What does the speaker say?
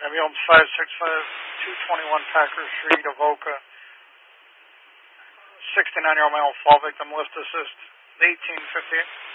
Ambulance 565, 221 Packer Street, Avoca. 69-year-old male fall victim, lift assist, 1858.